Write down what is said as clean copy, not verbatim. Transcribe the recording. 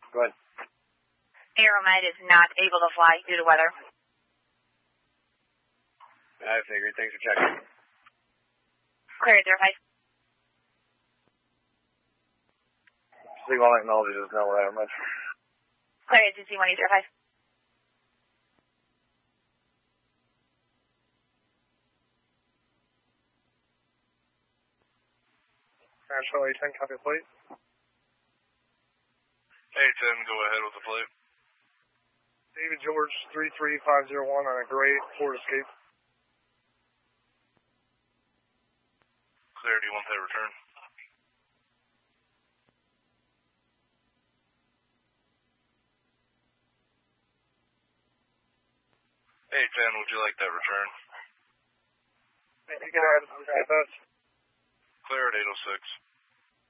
Go ahead. Aeromed is not able to fly due to weather. I figured. Thanks for checking. Clear 05. Signal acknowledges is no Aeromed. Clear agency 1805. Nashville 810, copy the plate. 810, go ahead with the plate. David George 33501 on a gray Ford Escape. Clear, do you want that return? Hey, 10, would you like that return? You can add that. Clear at 806.